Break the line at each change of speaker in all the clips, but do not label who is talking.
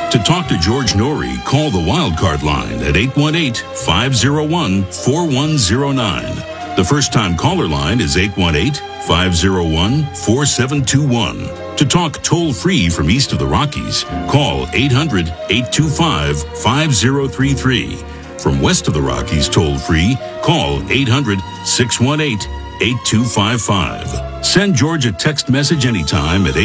To talk to George Norrie, call the Wildcard line at 818-501-4109. The first-time caller line is 818-501-4721. To talk toll-free from east of the Rockies, call 800-825-5033. From west of the Rockies toll-free, call 800-618-8255. Send George a text message anytime at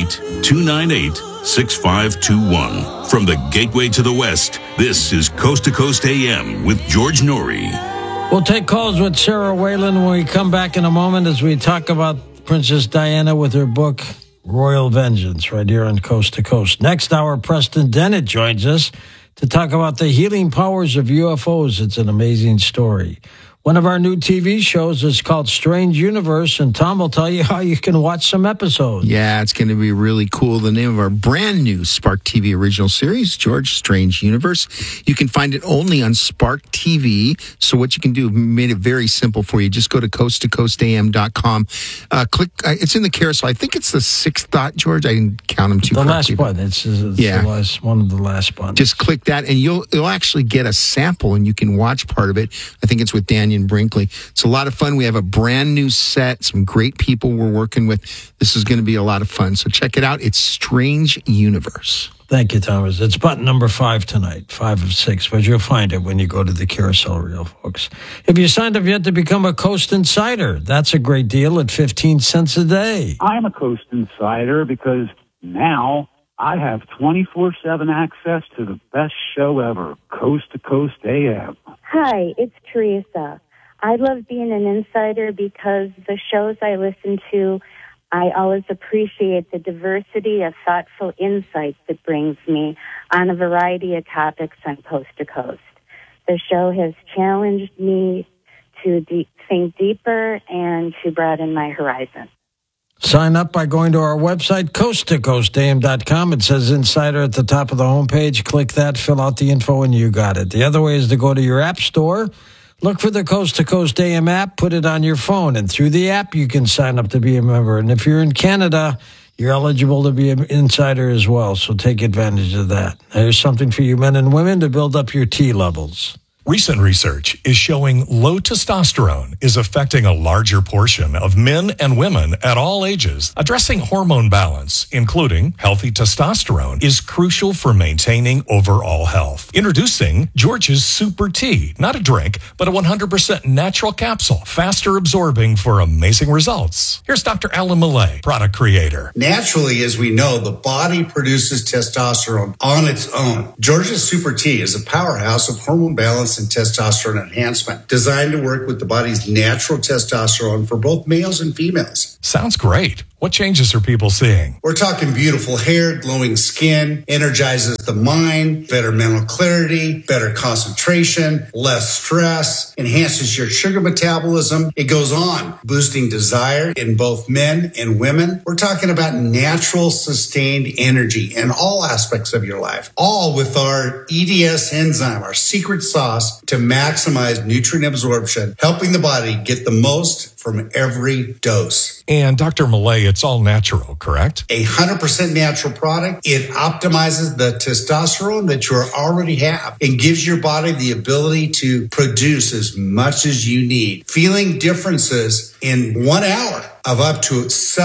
818-298-6521. From the Gateway to the West, this is Coast to Coast AM with George Norrie.
We'll take calls with Sarah Whalen when we come back in a moment as we talk about Princess Diana with her book, Royal Vengeance, right here on Coast to Coast. Next hour, Preston Dennett joins us to talk about the healing powers of UFOs. It's an amazing story. One of our new TV shows is called Strange Universe, and Tom will tell you how you can watch some episodes.
Yeah, it's going to be really cool. The name of our brand new Spark TV original series, George, Strange Universe. You can find it only on Spark TV. So what you can do, we made it very simple for you. Just go to coasttocoastam.com. Click, it's in the carousel. I think it's the sixth dot, George. I didn't count them too correctly.
The last button. It's the last, one of the last buttons.
Just click that, and you'll actually get a sample, and you can watch part of it. I think it's with Daniel Brinkley. It's a lot of fun. We have a brand new set, some great people we're working with. This is going to be a lot of fun. So check it out. It's Strange Universe.
Thank you, Thomas. It's button number 5 tonight, 5 of 6, but you'll find it when you go to the carousel reel, folks. If you signed up yet to become a Coast Insider, that's a great deal at 15 cents a day.
I'm a Coast Insider because now I have 24/7 access to the best show ever, Coast to Coast AM.
Hi, it's Teresa. I love being an insider because the shows I listen to, I always appreciate the diversity of thoughtful insights it brings me on a variety of topics on Coast to Coast. The show has challenged me to think deeper and to broaden my horizon.
Sign up by going to our website, coasttocoastam.com. It says Insider at the top of the homepage. Click that, fill out the info, and you got it. The other way is to go to your app store, look for the Coast to Coast AM app, put it on your phone, and through the app, you can sign up to be a member. And if you're in Canada, you're eligible to be an insider as well, so take advantage of that. There's something for you men and women to build up your T levels.
Recent research is showing low testosterone is affecting a larger portion of men and women at all ages. Addressing hormone balance, including healthy testosterone, is crucial for maintaining overall health. Introducing George's Super Tea, not a drink, but a 100% natural capsule, faster absorbing for amazing results. Here's Dr. Alan Millay, product creator.
Naturally, as we know, the body produces testosterone on its own. George's Super Tea is a powerhouse of hormone balance and testosterone enhancement, designed to work with the body's natural testosterone for both males and females.
Sounds great. What changes are people seeing?
We're talking beautiful hair, glowing skin, energizes the mind, better mental clarity, better concentration, less stress, enhances your sugar metabolism. It goes on, boosting desire in both men and women. We're talking about natural, sustained energy in all aspects of your life, all with our EDS enzyme, our secret sauce to maximize nutrient absorption, helping the body get the most from every dose.
And Dr. Millay, it's all natural, correct?
100% natural product. It optimizes the testosterone that you already have and gives your body the ability to produce as much as you need. Feeling differences in 1 hour of up to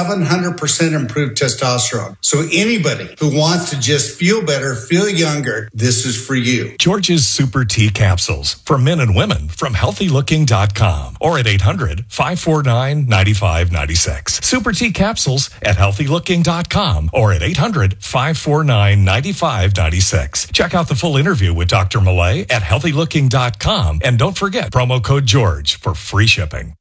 700% improved testosterone. So anybody who wants to just feel better, feel younger, this is for you.
George's Super Tea Capsules for men and women from healthylooking.com or at 800-549-9596. Super Tea Capsules at healthylooking.com or at 800-549-9596. Check out the full interview with Dr. Millay at healthylooking.com and don't forget promo code George for free shipping.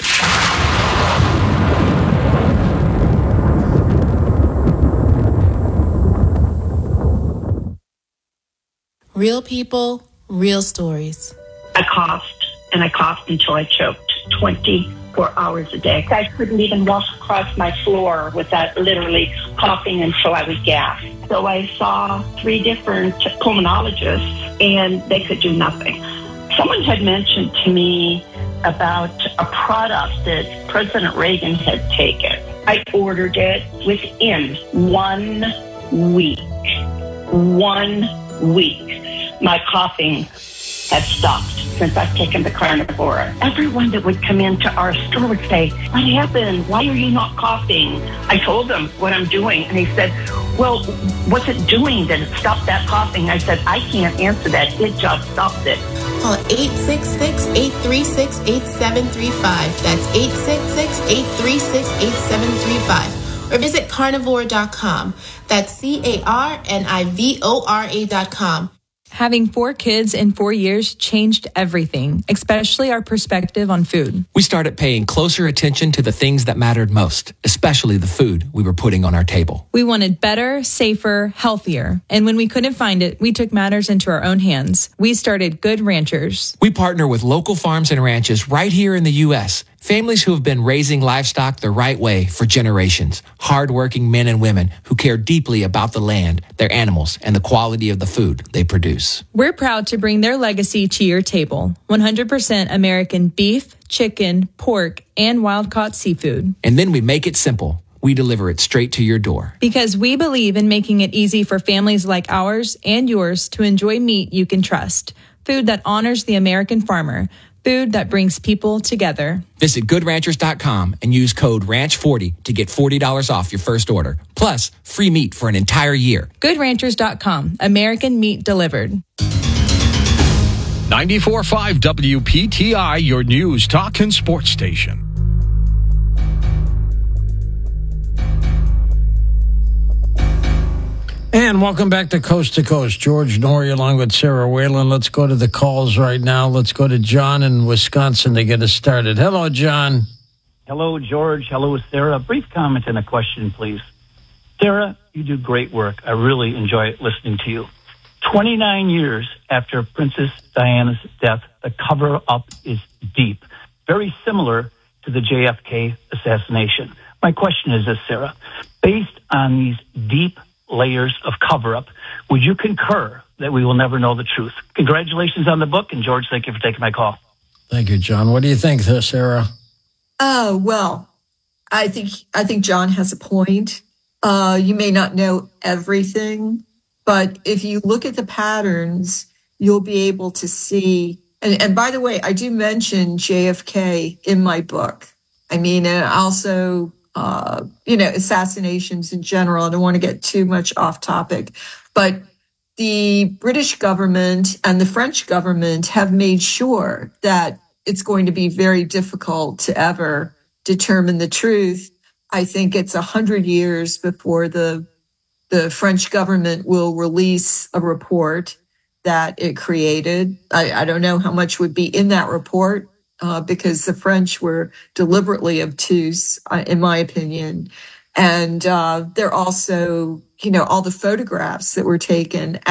Real people, real stories.
I coughed until I choked 24 hours a day. I couldn't even walk across my floor without literally coughing until I would gasp. So I saw 3 different pulmonologists, and they could do nothing. Someone had mentioned to me about a product that President Reagan had taken. I ordered it within 1 week. 1 week, my coughing had stopped since I've taken the carnivore. Everyone that would come into our store would say, "What happened? Why are you not coughing?" I told them what I'm doing, and they said, "Well, what's it doing that it stopped that coughing?" I said, "I can't answer that. It just stopped it."
Call 866-836-8735. That's 866-836-8735. Or visit carnivore.com. That's carnivora.com.
Having 4 kids in 4 years changed everything, especially our perspective on food.
We started paying closer attention to the things that mattered most, especially the food we were putting on our table.
We wanted better, safer, healthier. And when we couldn't find it, we took matters into our own hands. We started Good Ranchers.
We partner with local farms and ranches right here in the U.S., families who have been raising livestock the right way for generations. Hardworking men and women who care deeply about the land, their animals, and the quality of the food they produce.
We're proud to bring their legacy to your table. 100% American beef, chicken, pork, and wild-caught seafood.
And then we make it simple. We deliver it straight to your door.
Because we believe in making it easy for families like ours and yours to enjoy meat you can trust. Food that honors the American farmer. Food that brings people together.
Visit GoodRanchers.com and use code RANCH40 to get $40 off your first order. Plus, free meat for an entire year.
GoodRanchers.com. American meat delivered.
94.5 WPTI, your news, talk, and sports station.
And welcome back to Coast. George Noory along with Sarah Whalen. Let's go to the calls right now. Let's go to John in Wisconsin to get us started. Hello, John.
Hello, George. Hello, Sarah. A brief comment and a question, please. Sarah, you do great work. I really enjoy listening to you. 29 years after Princess Diana's death, the cover-up is deep, very similar to the JFK assassination. My question is this, Sarah. Based on these deep layers of cover-up, would you concur that we will never know the truth? Congratulations on the book, and George, thank you for taking my call.
Thank you, John. What do you think, Sarah?
Well, I think John has a point. You may not know everything, but if you look at the patterns, you'll be able to see. And by the way, I do mention JFK in my book. I mean, and also assassinations in general. I don't want to get too much off topic, but the British government and the French government have made sure that it's going to be very difficult to ever determine the truth. I think it's 100 years before the French government will release a report that it created. I don't know how much would be in that report. Because the French were deliberately obtuse, in my opinion. And they're also, all the photographs that were taken